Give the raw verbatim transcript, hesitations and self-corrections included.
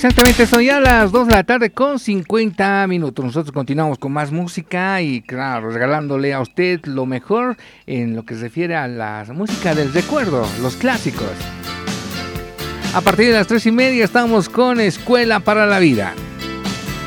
Exactamente, son ya las dos de la tarde con cincuenta minutos. Nosotros continuamos con más música y, claro, regalándole a usted lo mejor en lo que se refiere a la música del recuerdo, los clásicos. A partir de las tres y media estamos con Escuela para la Vida.